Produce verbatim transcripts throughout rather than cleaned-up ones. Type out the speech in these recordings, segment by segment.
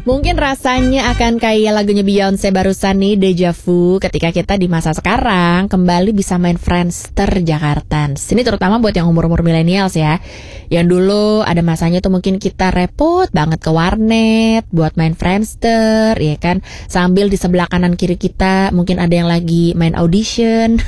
Mungkin rasanya akan kayak lagunya Beyonce barusan nih, Deja Vu, ketika kita di masa sekarang kembali bisa main Friendster Jakartans. Ini terutama buat yang umur-umur millennials ya. Yang dulu ada masanya tuh mungkin kita repot banget ke warnet buat main Friendster, ya kan? Sambil di sebelah kanan kiri kita mungkin ada yang lagi main audition.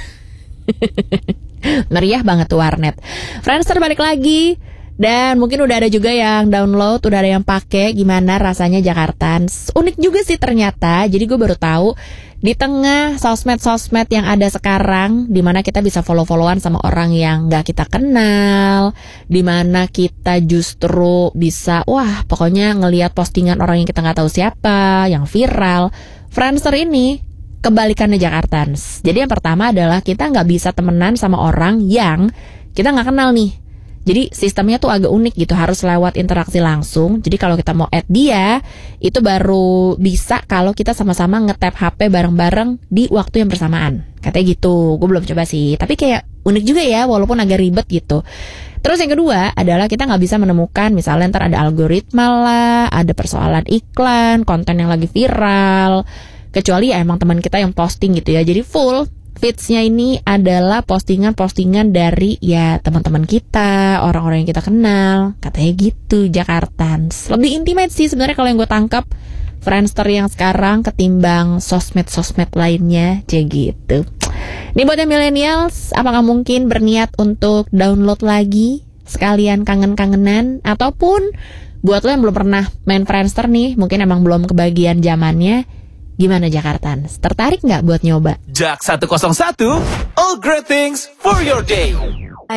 Meriah banget tuh warnet. Friendster balik lagi. Dan mungkin udah ada juga yang download, udah ada yang pakai. Gimana rasanya Jakartans? Unik juga sih ternyata. Jadi gue baru tahu di tengah sosmed-sosmed yang ada sekarang, dimana kita bisa follow-followan sama orang yang gak kita kenal, dimana kita justru bisa, wah pokoknya ngelihat postingan orang yang kita gak tahu siapa, yang viral. Friendster ini kebalikannya Jakartans. Jadi yang pertama adalah kita gak bisa temenan sama orang yang kita gak kenal nih. Jadi sistemnya tuh agak unik gitu, harus lewat interaksi langsung. Jadi kalau kita mau add dia, itu baru bisa kalau kita sama-sama nge-tap H P bareng-bareng di waktu yang bersamaan. Katanya gitu, gue belum coba sih. Tapi kayak unik juga ya, walaupun agak ribet gitu. Terus yang kedua adalah kita gak bisa menemukan, misalnya ntar ada algoritma lah, ada persoalan iklan, konten yang lagi viral. Kecuali ya emang teman kita yang posting gitu ya, jadi full feeds-nya ini adalah postingan-postingan dari ya teman-teman kita, orang-orang yang kita kenal. Katanya gitu Jakartans. Lebih intimate sih sebenarnya kalau yang gue tangkap Friendster yang sekarang ketimbang sosmed-sosmed lainnya, kayak gitu. Ini buat yang millennials, apakah mungkin berniat untuk download lagi sekalian kangen-kangenan, ataupun buat lo yang belum pernah main Friendster nih, mungkin emang belum kebagian zamannya. Gimana Jakartans? Tertarik nggak buat nyoba? Jak seratus satu, all great things for your day.